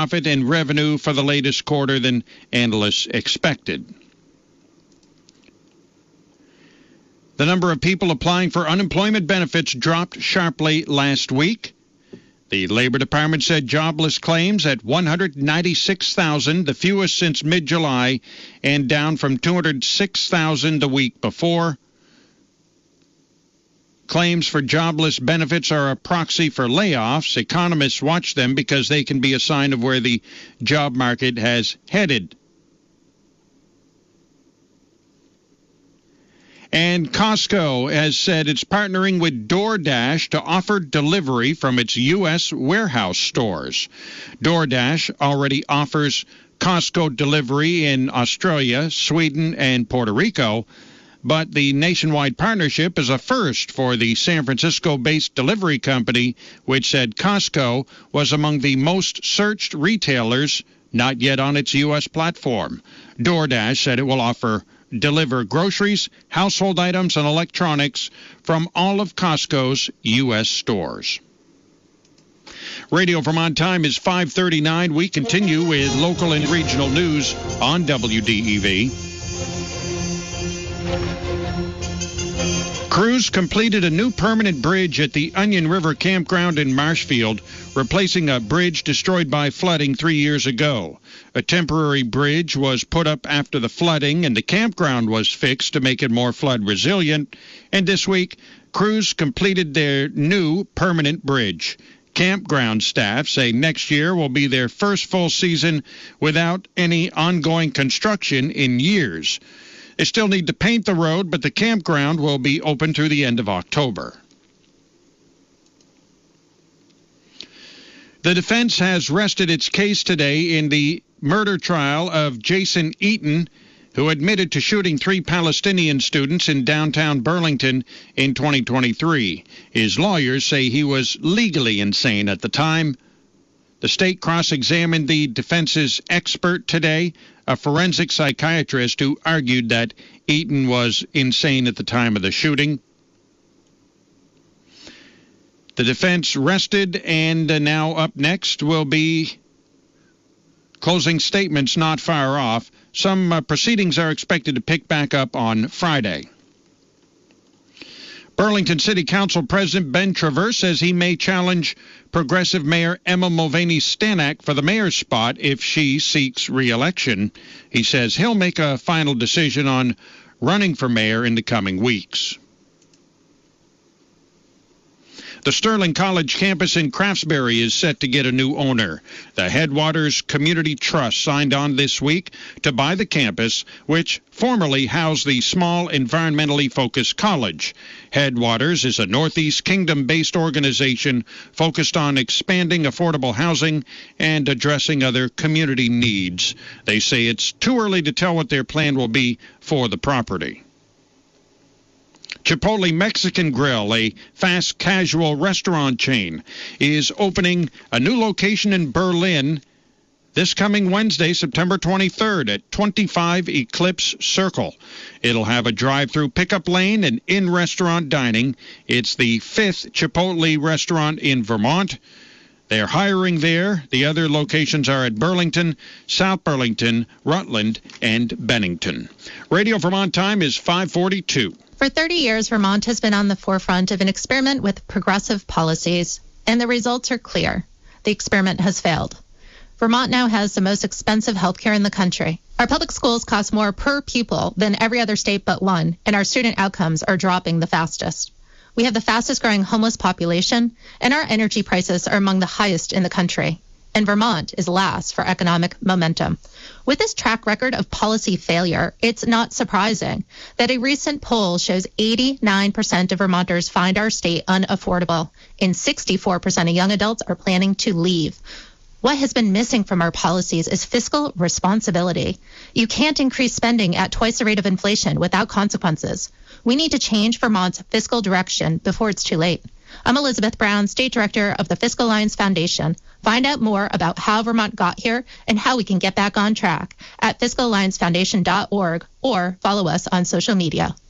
profit and revenue for the latest quarter than analysts expected. The number of people applying for unemployment benefits dropped sharply last week. The Labor Department said jobless claims at 196,000, the fewest since mid-July, and down from 206,000 the week before. Claims for jobless benefits are a proxy for layoffs. Economists watch them because they can be a sign of where the job market has headed. And Costco has said it's partnering with DoorDash to offer delivery from its U.S. warehouse stores. DoorDash already offers Costco delivery in Australia, Sweden, and Puerto Rico, but the nationwide partnership is a first for the San Francisco-based delivery company, which said Costco was among the most searched retailers not yet on its U.S. platform. DoorDash said it will deliver groceries, household items, and electronics from all of Costco's U.S. stores. Radio Vermont time is 5:39. We continue with local and regional news on WDEV. Crews completed a new permanent bridge at the Onion River Campground in Marshfield, replacing a bridge destroyed by flooding 3 years ago. A temporary bridge was put up after the flooding, and the campground was fixed to make it more flood resilient. And this week, crews completed their new permanent bridge. Campground staff say next year will be their first full season without any ongoing construction in years. They still need to paint the road, but the campground will be open through the end of October. The defense has rested its case today in the murder trial of Jason Eaton, who admitted to shooting 3 Palestinian students in downtown Burlington in 2023. His lawyers say he was legally insane at the time. The state cross-examined the defense's expert today, a forensic psychiatrist who argued that Eaton was insane at the time of the shooting. The defense rested, and now up next will be closing statements not far off. Some proceedings are expected to pick back up on Friday. Burlington City Council President Ben Traverse says he may challenge Progressive Mayor Emma Mulvaney-Stanak for the mayor's spot if she seeks re-election. He says he'll make a final decision on running for mayor in the coming weeks. The Sterling College campus in Craftsbury is set to get a new owner. The Headwaters Community Trust signed on this week to buy the campus, which formerly housed the small, environmentally focused college. Headwaters is a Northeast Kingdom-based organization focused on expanding affordable housing and addressing other community needs. They say it's too early to tell what their plan will be for the property. Chipotle Mexican Grill, a fast casual restaurant chain, is opening a new location in Berlin this coming Wednesday, September 23rd at 25 Eclipse Circle. It'll have a drive-through pickup lane and in-restaurant dining. It's the 5th Chipotle restaurant in Vermont. They're hiring there. The other locations are at Burlington, South Burlington, Rutland, and Bennington. Radio Vermont time is 5:42. For 30 years, Vermont has been on the forefront of an experiment with progressive policies, and the results are clear. The experiment has failed. Vermont now has the most expensive health care in the country. Our public schools cost more per pupil than every other state but one, and our student outcomes are dropping the fastest. We have the fastest growing homeless population, and our energy prices are among the highest in the country. And Vermont is last for economic momentum. With this track record of policy failure, it's not surprising that a recent poll shows 89% of Vermonters find our state unaffordable, and 64% of young adults are planning to leave. What has been missing from our policies is fiscal responsibility. You can't increase spending at twice the rate of inflation without consequences. We need to change Vermont's fiscal direction before it's too late. I'm Elizabeth Brown, State Director of the Fiscal Alliance Foundation. Find out more about how Vermont got here and how we can get back on track at fiscalalliancefoundation.org or follow us on social media.